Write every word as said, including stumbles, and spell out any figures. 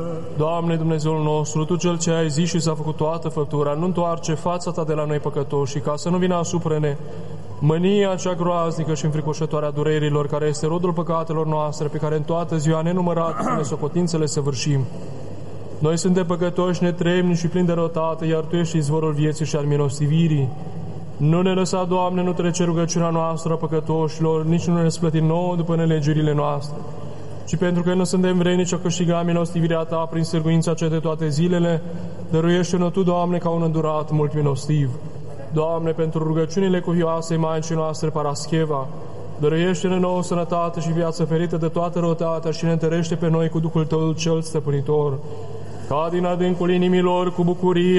Doamne Dumnezeul nostru, Tu Cel ce ai zis și s-a făcut toată făptura, nu întoarce fața Ta de la noi păcătoși, ca să nu vină asupra ne mânia cea groaznică și înfricoșătoare a durerilor, care este rodul păcatelor noastre, pe care în toată ziua nenumărate cu nesocotințele săvârșim. Noi suntem păcătoși, netremni și plini de răutate, iar Tu ești izvorul vieții și al milostivirii. Nu ne lăsa, Doamne, nu trece rugăciunea noastră a păcătoșilor, nici nu ne splăti nouă după nelegiurile noastre, ci pentru că nu suntem vrednici a câștiga milostivirea Ta prin sârguința cea de toate zilele, dăruiește-ne Tu, Doamne, ca un îndurat mult milostiv. Doamne, pentru rugăciunile cuvioase Maicii noastre Parascheva, dăruiește-ne nouă sănătate și viață ferită de toată răutatea și ne întărește pe noi cu Duhul Tău cel stăpânitor, ca din adâncul inimilor cu bucurie